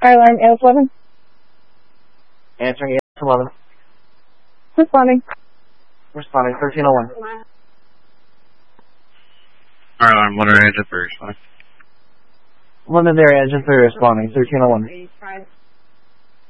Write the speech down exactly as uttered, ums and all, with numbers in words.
Fire alarm A L S eleven. Answering A L S eleven. Responding. Responding thirteen oh one. Fire alarm, London Area Jet three responding. London area engine three responding thirteen oh one.